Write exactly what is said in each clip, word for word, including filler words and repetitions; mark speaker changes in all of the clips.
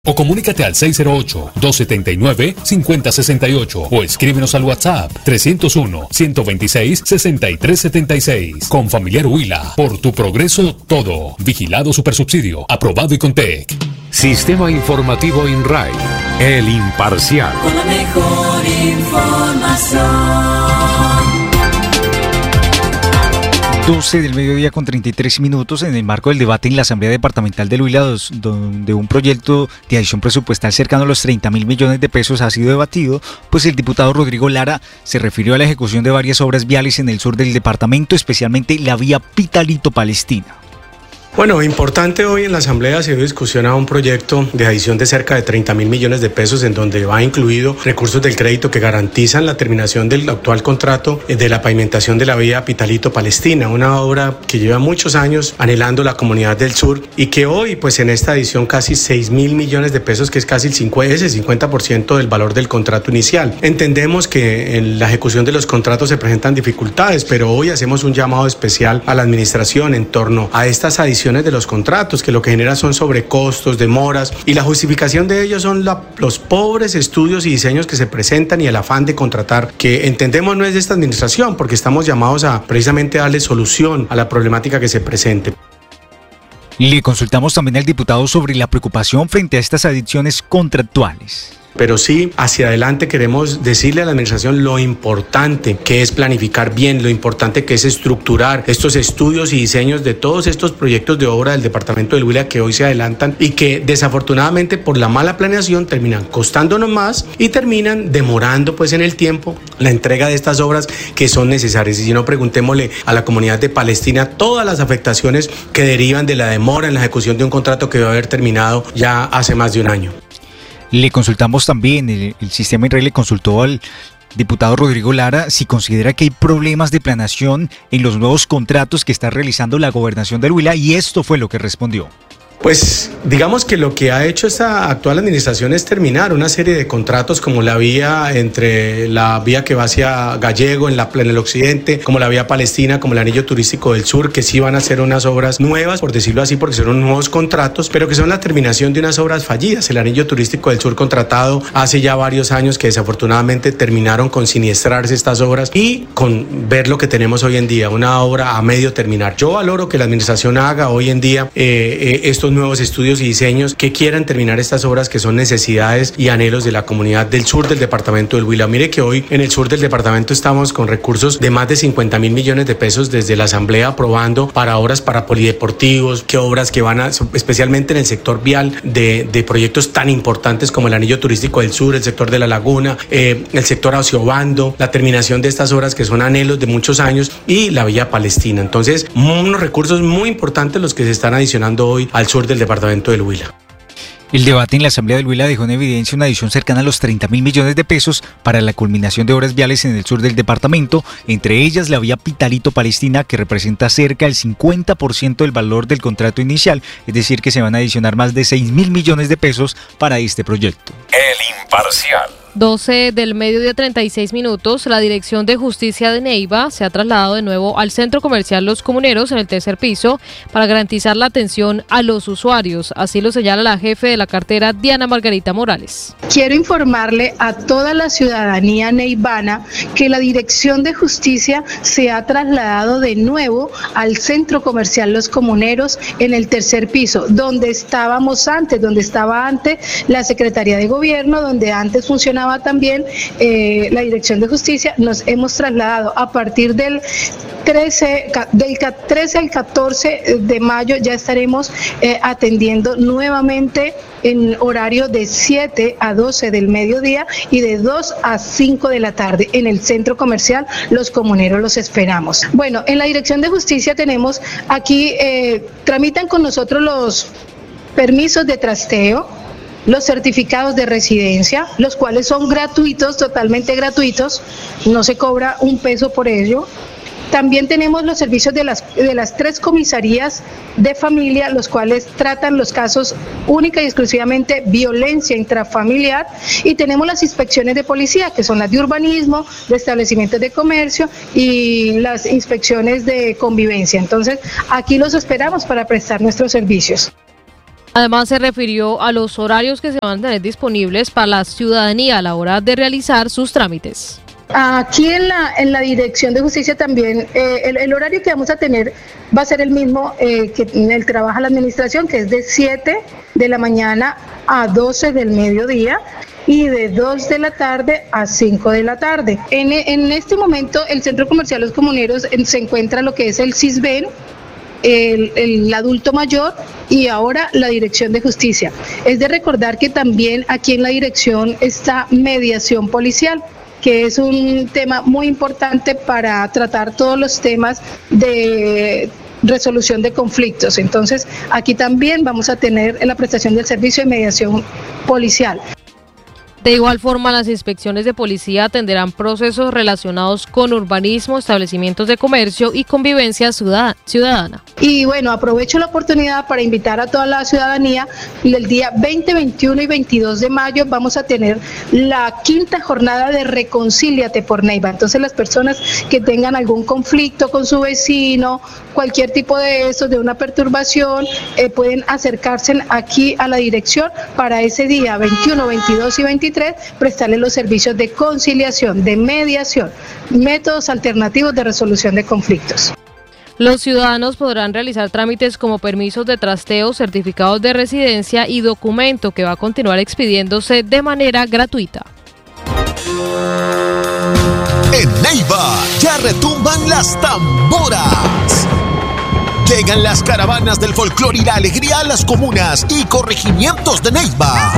Speaker 1: O comunícate al seis cero ocho, dos siete nueve, cinco cero seis ocho o escríbenos al WhatsApp trescientos uno, ciento veintiséis, sesenta y tres setenta y seis. Con Familiar Huila, por tu progreso todo. Vigilado Supersubsidio, aprobado y Contec.
Speaker 2: Sistema Informativo INRAE, el imparcial.
Speaker 3: Con la mejor información.
Speaker 4: doce del mediodía con treinta y tres minutos en el marco del debate en la Asamblea Departamental de Huila, donde un proyecto de adición presupuestal cercano a los treinta mil millones de pesos ha sido debatido, pues el diputado Rodrigo Lara se refirió a la ejecución de varias obras viales en el sur del departamento, especialmente la vía Pitalito-Palestina.
Speaker 5: Bueno, importante hoy en la Asamblea se dio discusión a un proyecto de adición de cerca de treinta mil millones de pesos en donde va incluido recursos del crédito que garantizan la terminación del actual contrato de la pavimentación de la vía Pitalito-Palestina, una obra que lleva muchos años anhelando la comunidad del sur y que hoy pues en esta adición casi seis mil millones de pesos, que es casi el cincuenta por ciento del valor del contrato inicial. Entendemos que en la ejecución de los contratos se presentan dificultades, pero hoy hacemos un llamado especial a la administración en torno a estas adiciones de los contratos, que lo que genera son sobrecostos, demoras, y la justificación de ellos son la, los pobres estudios y diseños que se presentan y el afán de contratar, que entendemos no es de esta administración, porque estamos llamados a precisamente darle solución a la problemática que se presente.
Speaker 4: Le consultamos también al diputado sobre la preocupación frente a estas adiciones contractuales.
Speaker 5: Pero sí, hacia adelante queremos decirle a la administración lo importante que es planificar bien, lo importante que es estructurar estos estudios y diseños de todos estos proyectos de obra del departamento del Huila que hoy se adelantan y que desafortunadamente por la mala planeación terminan costándonos más y terminan demorando pues en el tiempo la entrega de estas obras que son necesarias. Y si no, preguntémosle a la comunidad de Palestina todas las afectaciones que derivan de la demora en la ejecución de un contrato que debe haber terminado ya hace más de un año.
Speaker 4: Le consultamos también, el, el sistema INRAE le consultó al diputado Rodrigo Lara si considera que hay problemas de planeación en los nuevos contratos que está realizando la gobernación del Huila, y esto fue lo que respondió.
Speaker 5: Pues digamos que lo que ha hecho esta actual administración es terminar una serie de contratos como la vía entre la vía que va hacia Gallego en, la, en el occidente, como la vía Palestina, como el anillo turístico del sur, que sí van a ser unas obras nuevas, por decirlo así, porque son nuevos contratos, pero que son la terminación de unas obras fallidas. El anillo turístico del sur contratado hace ya varios años que desafortunadamente terminaron con siniestrarse estas obras y con ver lo que tenemos hoy en día, una obra a medio terminar. Yo valoro que la administración haga hoy en día eh, eh, estos nuevos estudios y diseños que quieran terminar estas obras que son necesidades y anhelos de la comunidad del sur del departamento del Huila. Mire que hoy en el sur del departamento estamos con recursos de más de cincuenta mil millones de pesos desde la Asamblea aprobando para obras para polideportivos, que obras que van a, especialmente en el sector vial de, de proyectos tan importantes como el anillo turístico del sur, el sector de la laguna, eh, el sector Aciobando, la terminación de estas obras que son anhelos de muchos años y la vía Palestina. Entonces, unos recursos muy importantes los que se están adicionando hoy al sur del departamento del Huila.
Speaker 4: El debate en la Asamblea del Huila dejó en evidencia una adición cercana a los treinta mil millones de pesos para la culminación de obras viales en el sur del departamento, entre ellas la vía Pitalito-Palestina, que representa cerca del cincuenta por ciento del valor del contrato inicial, es decir, que se van a adicionar más de seis mil millones de pesos para este proyecto.
Speaker 2: El imparcial.
Speaker 6: doce del mediodía, treinta y seis minutos. La Dirección de Justicia de Neiva se ha trasladado de nuevo al Centro Comercial Los Comuneros en el tercer piso para garantizar la atención a los usuarios. Así lo señala la jefe de la cartera, Diana Margarita Morales.
Speaker 7: Quiero informarle a toda la ciudadanía neivana que la Dirección de Justicia se ha trasladado de nuevo al Centro Comercial Los Comuneros en el tercer piso, donde estábamos antes, donde estaba antes la Secretaría de Gobierno, donde antes funcionaba también eh, la Dirección de Justicia. Nos hemos trasladado a partir del trece, del trece al catorce de mayo, ya estaremos eh, atendiendo nuevamente en horario de siete a doce del mediodía y de dos a cinco de la tarde en el Centro Comercial Los Comuneros. Los esperamos. Bueno, en la Dirección de Justicia tenemos aquí, eh, tramitan con nosotros los permisos de trasteo, los certificados de residencia, los cuales son gratuitos, totalmente gratuitos, no se cobra un peso por ello. También tenemos los servicios de las, de las tres comisarías de familia, los cuales tratan los casos única y exclusivamente violencia intrafamiliar, y tenemos las inspecciones de policía, que son las de urbanismo, de establecimientos de comercio y las inspecciones de convivencia. Entonces, aquí los esperamos para prestar nuestros servicios.
Speaker 6: Además, se refirió a los horarios que se van a tener disponibles para la ciudadanía a la hora de realizar sus trámites.
Speaker 7: Aquí en la, en la Dirección de Justicia también, eh, el, el horario que vamos a tener va a ser el mismo eh, que en el trabaja la administración, que es de siete de la mañana a doce del mediodía y de dos de la tarde a cinco de la tarde. En, en este momento el Centro Comercial Los Comuneros se encuentra lo que es el CISBEN, El, el adulto mayor y ahora la Dirección de Justicia. Es de recordar que también aquí en la dirección está mediación policial, que es un tema muy importante para tratar todos los temas de resolución de conflictos. Entonces, aquí también vamos a tener la prestación del servicio de mediación policial.
Speaker 6: De igual forma, las inspecciones de policía atenderán procesos relacionados con urbanismo, establecimientos de comercio y convivencia ciudadana.
Speaker 7: Y bueno, aprovecho la oportunidad para invitar a toda la ciudadanía. El día veinte, veintiuno y veintidós de mayo vamos a tener la quinta jornada de Reconcíliate por Neiva. Entonces, las personas que tengan algún conflicto con su vecino, cualquier tipo de eso, de una perturbación, eh, pueden acercarse aquí a la dirección para ese día veintiuno, veintidós y veintitrés, prestarle los servicios de conciliación, de mediación, métodos alternativos de resolución de conflictos.
Speaker 6: Los ciudadanos podrán realizar trámites como permisos de trasteo, certificados de residencia y documento que va a continuar expidiéndose de manera gratuita.
Speaker 8: En Neiva ya retumban las tamboras. Llegan las caravanas del folclore y la alegría a las comunas y corregimientos de Neiva.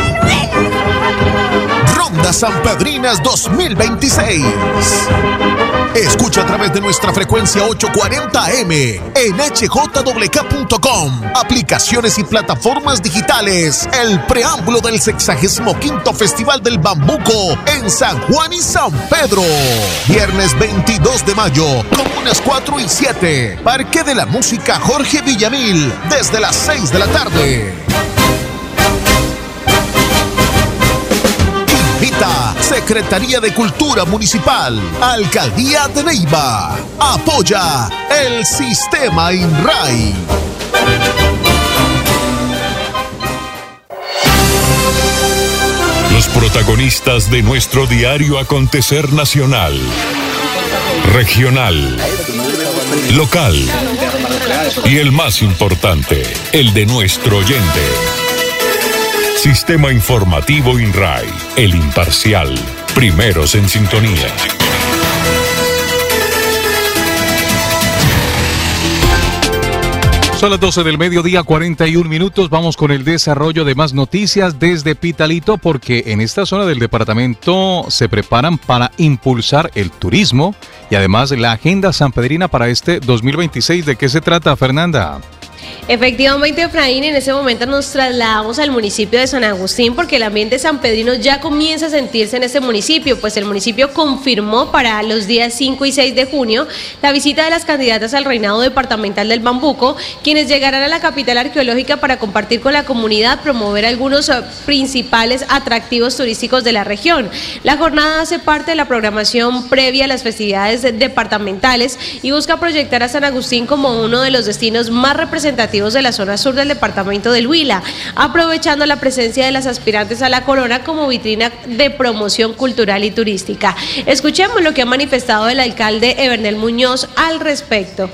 Speaker 8: Ronda Sanpedrinas dos mil veintiséis. Escucha a través de nuestra frecuencia ochocientos cuarenta A M en H J W K punto com, aplicaciones y plataformas digitales. El preámbulo del sexagésimo quinto Festival del Bambuco en San Juan y San Pedro. Viernes veintidós de mayo, comunas cuatro y siete. Parque de la Música Jorge Villamil, desde las seis de la tarde. Invita Secretaría de Cultura Municipal, Alcaldía de Neiva. Apoya el Sistema INRAI.
Speaker 2: Los protagonistas de nuestro diario acontecer nacional, regional, local y el más importante, el de nuestro oyente. Sistema Informativo INRAI, el imparcial, primeros en sintonía.
Speaker 1: Son las doce del mediodía, cuarenta y un minutos. Vamos con el desarrollo de más noticias desde Pitalito, porque en esta zona del departamento se preparan para impulsar el turismo y además la agenda sanpedrina para este dos mil veintiséis. ¿De qué se trata, Fernanda?
Speaker 9: Efectivamente, Efraín, en ese momento nos trasladamos al municipio de San Agustín porque el ambiente sanpedrino ya comienza a sentirse en este municipio, pues el municipio confirmó para los días cinco y seis de junio la visita de las candidatas al reinado departamental del Bambuco, quienes llegarán a la capital arqueológica para compartir con la comunidad, promover algunos principales atractivos turísticos de la región. La jornada hace parte de la programación previa a las festividades departamentales y busca proyectar a San Agustín como uno de los destinos más representativos de la zona sur del departamento del Huila, aprovechando la presencia de las aspirantes a la corona como vitrina de promoción cultural y turística. Escuchemos lo que ha manifestado el alcalde Evernel Muñoz al respecto.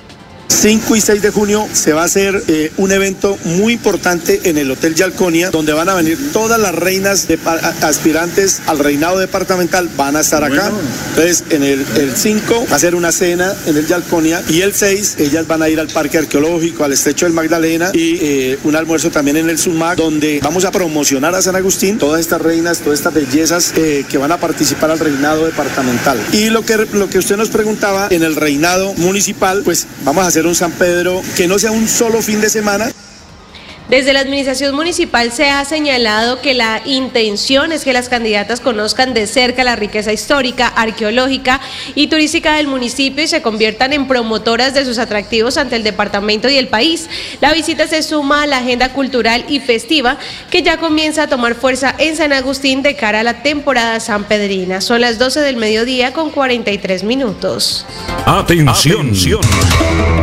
Speaker 10: cinco y seis de junio se va a hacer eh, un evento muy importante en el Hotel Yalconia, donde van a venir todas las reinas de, a, aspirantes al reinado departamental, van a estar acá. Bueno. Entonces, en el, el cinco va a ser una cena en el Yalconia y el seis ellas van a ir al Parque Arqueológico, al Estrecho del Magdalena y eh, un almuerzo también en el SUMAC, donde vamos a promocionar a San Agustín, todas estas reinas, todas estas bellezas eh, que van a participar al reinado departamental. Y lo que, lo que usted nos preguntaba, en el reinado municipal, pues vamos a hacer un San Pedro que no sea un solo fin de semana.
Speaker 9: Desde la administración municipal se ha señalado que la intención es que las candidatas conozcan de cerca la riqueza histórica, arqueológica y turística del municipio y se conviertan en promotoras de sus atractivos ante el departamento y el país. La visita se suma a la agenda cultural y festiva que ya comienza a tomar fuerza en San Agustín de cara a la temporada sanpedrina. Son las doce del mediodía con cuarenta y tres minutos.
Speaker 2: Atención. Atención.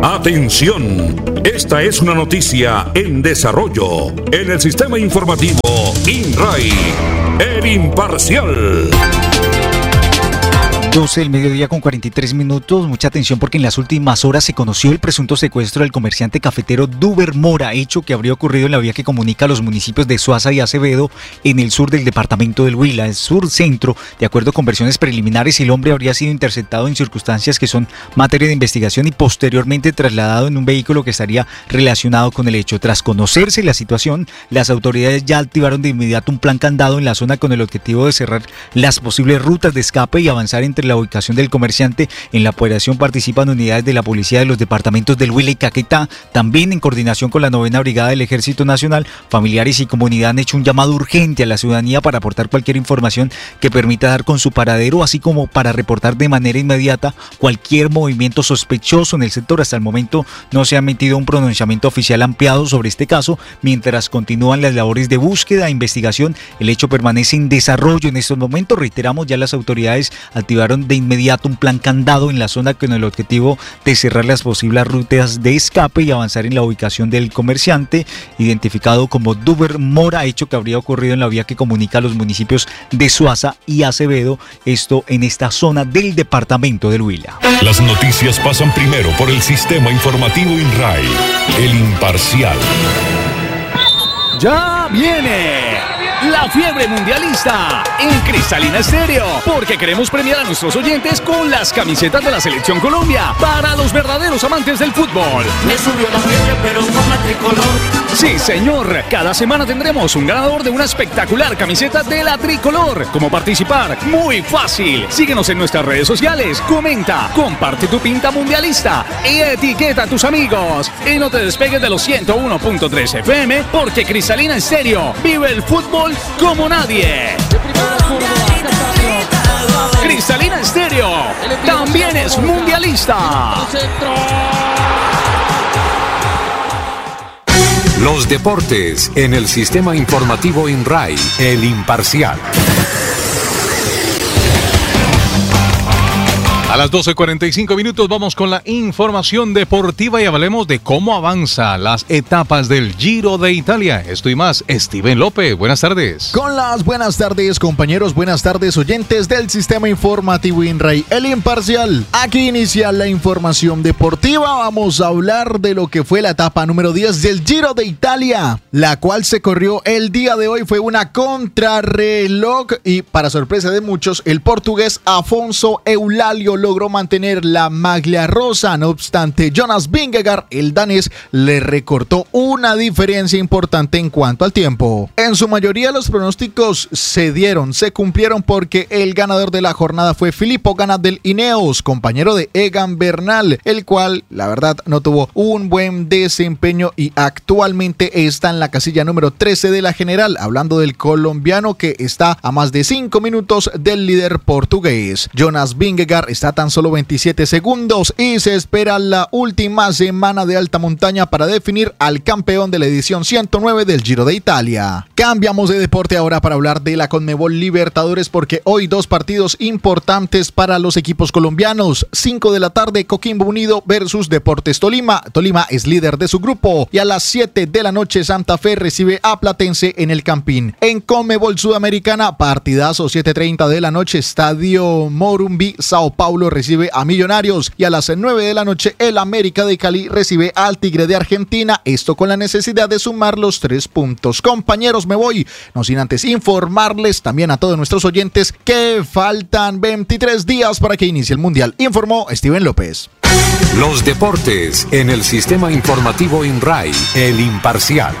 Speaker 2: Atención, esta es una noticia en desarrollo en el sistema informativo INRAI, el imparcial.
Speaker 4: doce del mediodía con cuarenta y tres minutos. Mucha atención porque en las últimas horas se conoció el presunto secuestro del comerciante cafetero Duber Mora, hecho que habría ocurrido en la vía que comunica a los municipios de Suaza y Acevedo en el sur del departamento del Huila, el sur centro. De acuerdo con versiones preliminares, el hombre habría sido interceptado en circunstancias que son materia de investigación y posteriormente trasladado en un vehículo que estaría relacionado con el hecho. Tras conocerse la situación, las autoridades ya activaron de inmediato un plan candado en la zona con el objetivo de cerrar las posibles rutas de escape y avanzar entre la ubicación del comerciante. En la operación participan unidades de la policía de los departamentos del Huila y Caquetá. También en coordinación con la novena brigada del Ejército Nacional, familiares y comunidad han hecho un llamado urgente a la ciudadanía para aportar cualquier información que permita dar con su paradero, así como para reportar de manera inmediata cualquier movimiento sospechoso en el sector. Hasta el momento no se ha emitido un pronunciamiento oficial ampliado sobre este caso. Mientras continúan las labores de búsqueda e investigación, el hecho permanece en desarrollo en estos momentos. Reiteramos, ya las autoridades activaron de inmediato un plan candado en la zona con el objetivo de cerrar las posibles rutas de escape y avanzar en la ubicación del comerciante, identificado como Duber Mora, hecho que habría ocurrido en la vía que comunica a los municipios de Suaza y Acevedo, esto en esta zona del departamento del Huila.
Speaker 2: Las noticias pasan primero por el sistema informativo INRAI, el imparcial.
Speaker 11: ¡Ya viene! La fiebre mundialista en Cristalina Estéreo, porque queremos premiar a nuestros oyentes con las camisetas de la Selección Colombia para los verdaderos amantes del fútbol.
Speaker 3: Me subió la fiebre, pero con la tricolor.
Speaker 11: Sí, señor. Cada semana tendremos un ganador de una espectacular camiseta de la tricolor. ¿Cómo participar? Muy fácil. Síguenos en nuestras redes sociales, comenta, comparte tu pinta mundialista y etiqueta a tus amigos. Y no te despegues de los ciento uno punto tres F M, porque Cristalina Estéreo vive el fútbol como nadie. Cristalina Estéreo también es mundialista.
Speaker 2: Los deportes en el sistema informativo INRAI, el imparcial.
Speaker 12: A las doce cuarenta y cinco minutos vamos con la información deportiva y hablemos de cómo avanzan las etapas del Giro de Italia. Esto y más, Steven López, buenas tardes.
Speaker 13: Con las buenas tardes, compañeros, buenas tardes, oyentes del sistema informativo INRAI, el imparcial. Aquí inicia la información deportiva. Vamos a hablar de lo que fue la etapa número diez del Giro de Italia, la cual se corrió el día de hoy. Fue una contrarreloj y, para sorpresa de muchos, el portugués Afonso Eulalio logró mantener la maglia rosa. No obstante, Jonas Vingegaard, el danés, le recortó una diferencia importante en cuanto al tiempo. En su mayoría los pronósticos se dieron, se cumplieron, porque el ganador de la jornada fue Filippo Ganna del Ineos, compañero de Egan Bernal, el cual, la verdad, no tuvo un buen desempeño y actualmente está en la casilla número trece de la general, hablando del colombiano que está a más de cinco minutos del líder portugués. Jonas Vingegaard está tan solo veintisiete segundos y se espera la última semana de alta montaña para definir al campeón de la edición ciento nueve del Giro de Italia. Cambiamos de deporte ahora para hablar de la Conmebol Libertadores, porque hoy dos partidos importantes para los equipos colombianos. cinco de la tarde, Coquimbo Unido versus Deportes Tolima. Tolima es líder de su grupo. Y a las siete de la noche, Santa Fe recibe a Platense en el Campín. En Conmebol Sudamericana, partidazo, siete treinta de la noche, Estadio Morumbi, Sao Paulo recibe a Millonarios, y a las nueve de la noche el América de Cali recibe al Tigre de Argentina, esto con la necesidad de sumar los tres puntos. Compañeros, me voy, no sin antes informarles también a todos nuestros oyentes que faltan veintitrés días para que inicie el Mundial, informó Steven López.
Speaker 2: Los deportes en el sistema informativo INRAI, el imparcial.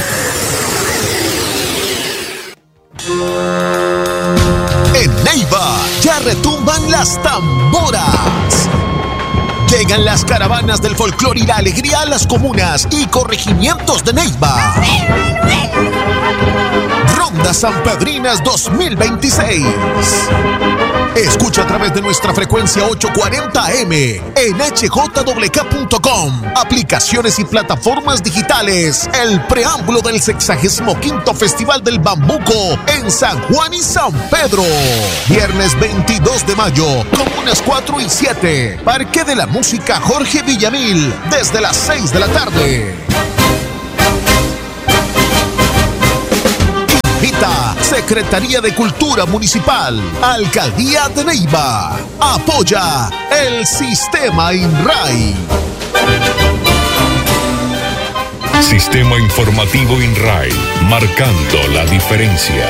Speaker 8: En Neiva ya retumban las tamboras. Llegan las caravanas del folclore y la alegría a las comunas y corregimientos de Neiva. Ronda las Sanpedrinas dos mil veintiséis. Escucha a través de nuestra frecuencia ochocientos cuarenta A M en H J W K punto com, aplicaciones y plataformas digitales. El preámbulo del sexagésimo quinto Festival del Bambuco en San Juan y San Pedro. Viernes veintidós de mayo, comunas cuatro y siete. Parque de la Música Jorge Villamil, desde las seis de la tarde. Invita Secretaría de Cultura Municipal, Alcaldía de Neiva. Apoya el Sistema INRAI.
Speaker 2: Sistema Informativo INRAI, marcando la diferencia.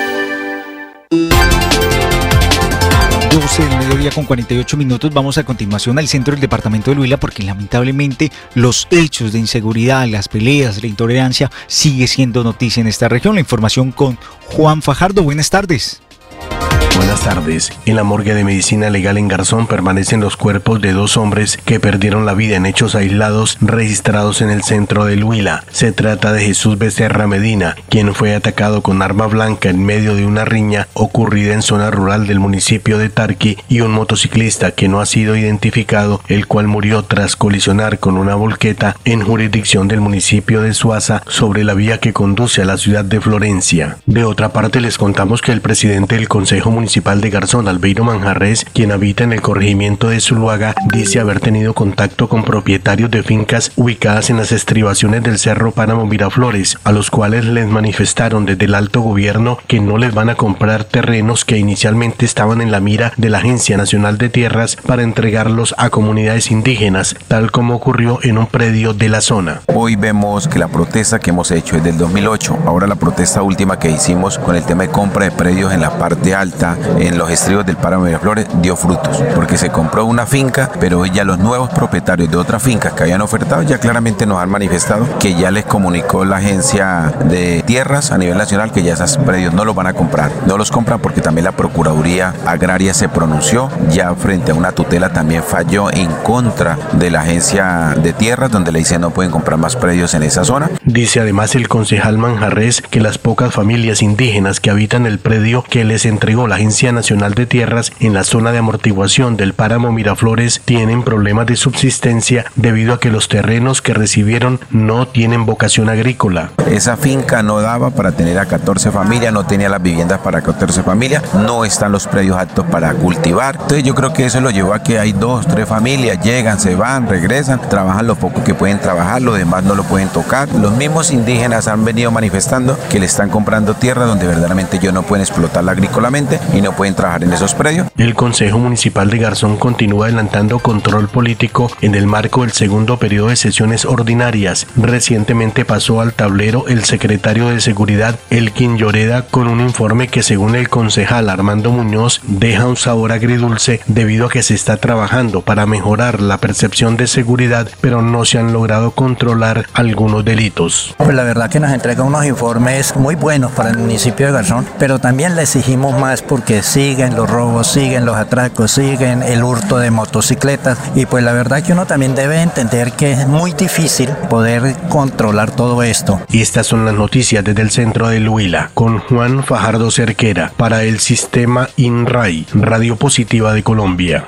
Speaker 4: doce del mediodía con cuarenta y ocho minutos. Vamos a continuación al centro del departamento del Huila porque lamentablemente los hechos de inseguridad, las peleas, la intolerancia sigue siendo noticia en esta región. La información con Juan Fajardo. Buenas tardes.
Speaker 14: Buenas tardes. En la morgue de medicina legal en Garzón permanecen los cuerpos de dos hombres que perdieron la vida en hechos aislados registrados en el centro del Huila. Se trata de Jesús Becerra Medina, quien fue atacado con arma blanca en medio de una riña ocurrida en zona rural del municipio de Tarqui, y un motociclista que no ha sido identificado, el cual murió tras colisionar con una volqueta en jurisdicción del municipio de Suaza sobre la vía que conduce a la ciudad de Florencia. De otra parte, les contamos que el presidente del Consejo Municipal Municipal de Garzón, Albeiro Manjarres, quien habita en el corregimiento de Zuluaga, dice haber tenido contacto con propietarios de fincas ubicadas en las estribaciones del Cerro Páramo Miraflores, a los cuales les manifestaron desde el alto gobierno que no les van a comprar terrenos que inicialmente estaban en la mira de la Agencia Nacional de Tierras para entregarlos a comunidades indígenas, tal como ocurrió en un predio de la zona.
Speaker 15: Hoy vemos que la protesta que hemos hecho es del dos mil ocho, ahora la protesta última que hicimos con el tema de compra de predios en la parte alta, en los estribos del Páramo Miraflores, dio frutos, porque se compró una finca, pero ya los nuevos propietarios de otras fincas que habían ofertado ya claramente nos han manifestado que ya les comunicó la Agencia de Tierras a nivel nacional que ya esos predios no los van a comprar, no los compran porque también la Procuraduría Agraria se pronunció, ya frente a una tutela también falló en contra de la Agencia de Tierras, donde le dice no pueden comprar más predios en esa zona.
Speaker 14: Dice además el concejal Manjarres que las pocas familias indígenas que habitan el predio que les entregó la Agencia Nacional de Tierras en la zona de amortiguación del Páramo Miraflores tienen problemas de subsistencia debido a que los terrenos que recibieron no tienen vocación agrícola.
Speaker 15: Esa finca no daba para tener a catorce familias, no tenía las viviendas para catorce familias, no están los predios aptos para cultivar. Entonces yo creo que eso lo llevó a que hay dos, tres familias, llegan, se van, regresan, trabajan lo poco que pueden trabajar, lo demás no lo pueden tocar. Los mismos indígenas han venido manifestando que le están comprando tierra donde verdaderamente ellos no pueden explotarla agrícolamente y no pueden trabajar en esos predios.
Speaker 14: El Consejo Municipal de Garzón continúa adelantando control político en el marco del segundo periodo de sesiones ordinarias. Recientemente pasó al tablero el secretario de Seguridad, Elkin Lloreda, con un informe que, según el concejal Armando Muñoz, deja un sabor agridulce debido a que se está trabajando para mejorar la percepción de seguridad, pero no se han logrado controlar algunos delitos.
Speaker 16: Pues la verdad que nos entrega unos informes muy buenos para el municipio de Garzón, pero también le exigimos más porque siguen los robos, siguen los atracos, siguen el hurto de motocicletas, y pues la verdad que uno también debe entender que es muy difícil poder controlar todo esto.
Speaker 14: Y estas son las noticias desde el centro del Huila, con Juan Fajardo Cerquera, para el Sistema INRAI, Radio Positiva de Colombia.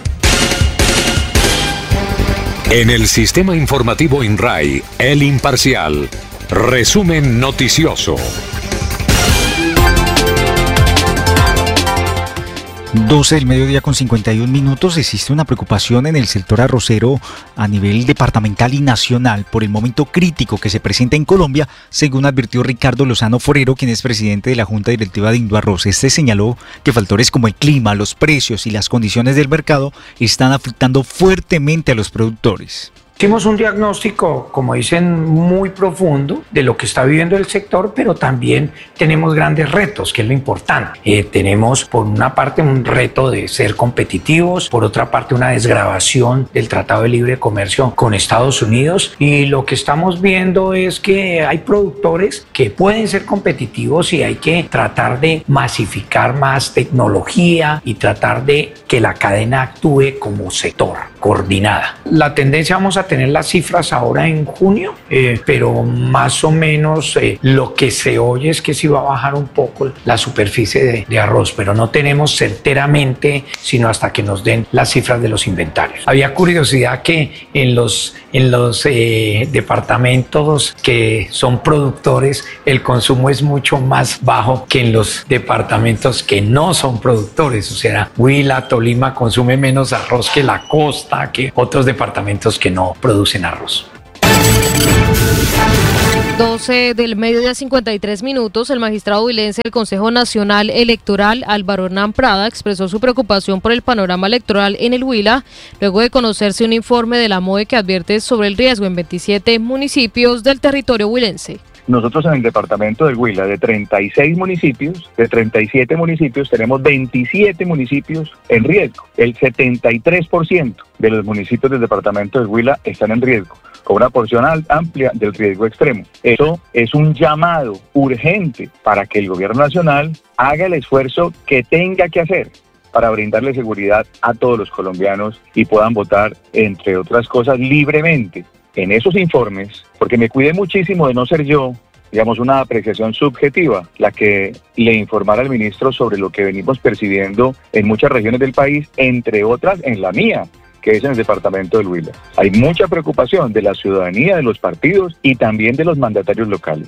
Speaker 2: En el Sistema Informativo INRAI, El Imparcial, resumen noticioso.
Speaker 4: doce del mediodía con cincuenta y un minutos. Existe una preocupación en el sector arrocero a nivel departamental y nacional por el momento crítico que se presenta en Colombia, según advirtió Ricardo Lozano Forero, quien es presidente de la Junta Directiva de Indoarroz. Este señaló que factores como el clima, los precios y las condiciones del mercado están afectando fuertemente a los productores.
Speaker 17: Hicimos un diagnóstico, como dicen, muy profundo de lo que está viviendo el sector, pero también tenemos grandes retos, que es lo importante. Eh, tenemos por una parte un reto de ser competitivos, por otra parte una desgravación del Tratado de Libre Comercio con Estados Unidos, y lo que estamos viendo es que hay productores que pueden ser competitivos y hay que tratar de masificar más tecnología y tratar de que la cadena actúe como sector, coordinada. La tendencia, vamos a tener las cifras ahora en junio, eh, pero más o menos eh, lo que se oye es que sí va a bajar un poco la superficie de, de arroz, pero no tenemos certeramente sino hasta que nos den las cifras de los inventarios. Había curiosidad que en los, en los eh, departamentos que son productores el consumo es mucho más bajo que en los departamentos que no son productores, o sea, Huila, Tolima consume menos arroz que la costa, que otros departamentos que no producen arroz.
Speaker 6: doce del mediodía, cincuenta y tres minutos, el magistrado huilense del Consejo Nacional Electoral, Álvaro Hernán Prada, expresó su preocupación por el panorama electoral en el Huila, luego de conocerse un informe de la M O E que advierte sobre el riesgo en veintisiete municipios del territorio huilense.
Speaker 18: Nosotros en el departamento del Huila, de treinta y seis municipios, de treinta y siete municipios, tenemos veintisiete municipios en riesgo. El setenta y tres por ciento de los municipios del departamento del Huila están en riesgo, con una porción amplia del riesgo extremo. Eso es un llamado urgente para que el gobierno nacional haga el esfuerzo que tenga que hacer para brindarle seguridad a todos los colombianos y puedan votar, entre otras cosas, libremente. En esos informes, porque me cuidé muchísimo de no ser yo, digamos, una apreciación subjetiva, la que le informara al ministro sobre lo que venimos percibiendo en muchas regiones del país, entre otras en la mía, que es en el departamento del Huila. Hay mucha preocupación de la ciudadanía, de los partidos y también de los mandatarios locales.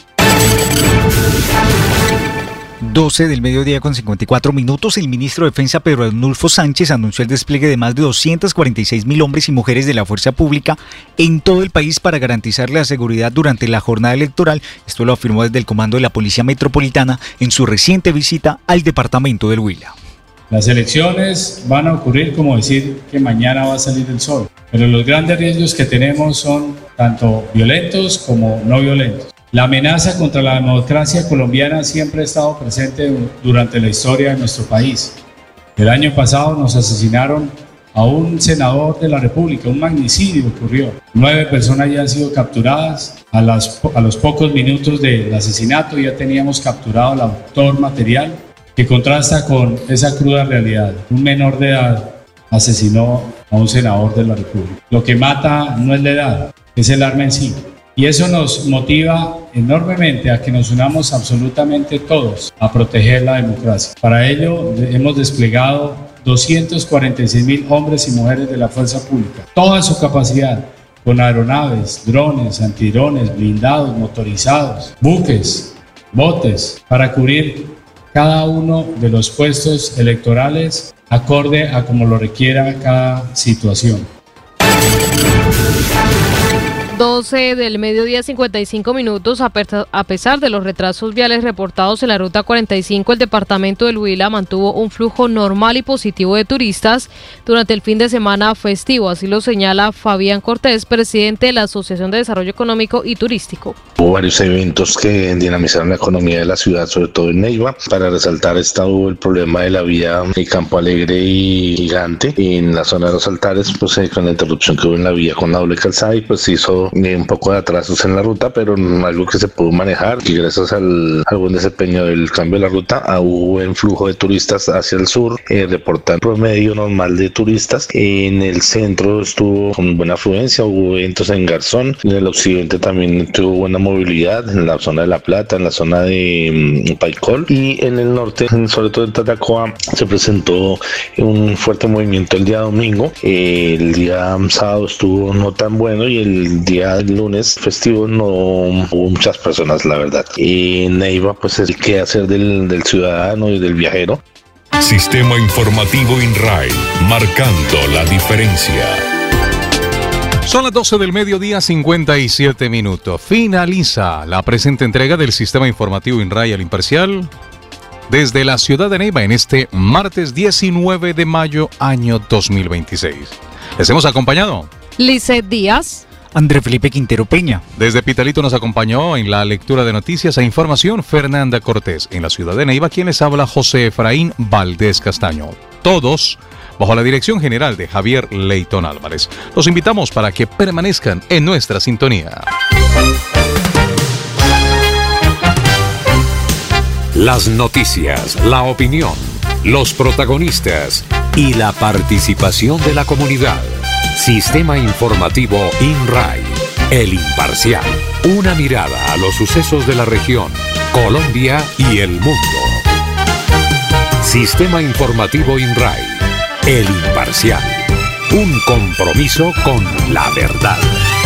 Speaker 4: doce del mediodía con cincuenta y cuatro minutos, el ministro de Defensa Pedro Arnulfo Sánchez anunció el despliegue de más de doscientos cuarenta y seis mil hombres y mujeres de la fuerza pública en todo el país para garantizar la seguridad durante la jornada electoral. Esto lo afirmó desde el comando de la Policía Metropolitana en su reciente visita al departamento del Huila.
Speaker 19: Las elecciones van a ocurrir como decir que mañana va a salir el sol, pero los grandes riesgos que tenemos son tanto violentos como no violentos. La amenaza contra la democracia colombiana siempre ha estado presente durante la historia de nuestro país. El año pasado nos asesinaron a un senador de la República, un magnicidio ocurrió. Nueve personas ya han sido capturadas. A, las, a los pocos minutos del asesinato ya teníamos capturado al autor material, que contrasta con esa cruda realidad. Un menor de edad asesinó a un senador de la República. Lo que mata no es la edad, es el arma en sí. Y eso nos motiva enormemente a que nos unamos absolutamente todos a proteger la democracia. Para ello hemos desplegado doscientos cuarenta y seis mil hombres y mujeres de la fuerza pública, toda su capacidad, con aeronaves, drones, antidrones, blindados, motorizados, buques, botes, para cubrir cada uno de los puestos electorales acorde a como lo requiera cada situación.
Speaker 6: doce del mediodía, cincuenta y cinco minutos. A pesar de los retrasos viales reportados en la ruta cuarenta y cinco, el departamento del Huila mantuvo un flujo normal y positivo de turistas durante el fin de semana festivo. Así lo señala Fabián Cortés, presidente de la Asociación de Desarrollo Económico y Turístico.
Speaker 20: Hubo varios eventos que dinamizaron la economía de la ciudad, sobre todo en Neiva. Para resaltar está hubo el problema de la vía de Campo Alegre y Gigante. En la zona de los Altares, pues con la interrupción que hubo en la vía con la doble calzada, y pues hizo un poco de atrasos en la ruta, pero algo que se pudo manejar, y gracias al, al buen desempeño del cambio de la ruta, hubo buen flujo de turistas hacia el sur, eh, reportar promedio normal de turistas. En el centro estuvo con buena afluencia, hubo eventos en Garzón, en el occidente también tuvo buena movilidad, en la zona de La Plata, en la zona de um, Paicol, y en el norte, sobre todo en Tatacoa, se presentó un fuerte movimiento el día domingo. Eh, el día sábado estuvo no tan bueno, y el día el lunes festivo no hubo muchas personas, la verdad. Y Neiva, pues el que hacer del, del ciudadano y del viajero.
Speaker 2: Sistema Informativo INRAE, marcando la diferencia.
Speaker 12: Son las doce del mediodía, cincuenta y siete minutos. Finaliza la presente entrega del Sistema Informativo INRAE al Imparcial desde la ciudad de Neiva en este martes diecinueve de mayo, año dos mil veintiséis. Les hemos acompañado
Speaker 6: Lizeth Díaz,
Speaker 4: André Felipe Quintero Peña.
Speaker 12: Desde Pitalito nos acompañó en la lectura de noticias e información Fernanda Cortés. En la ciudad de Neiva, quien les habla, José Efraín Valdés Castaño. Todos bajo la dirección general de Javier Leitón Álvarez. Los invitamos para que permanezcan en nuestra sintonía.
Speaker 2: Las noticias, la opinión, los protagonistas y la participación de la comunidad.
Speaker 1: Sistema Informativo INRAI, El Imparcial. Una mirada a los sucesos de la región, Colombia y el mundo. Sistema Informativo INRAI, El Imparcial. Un compromiso con la verdad.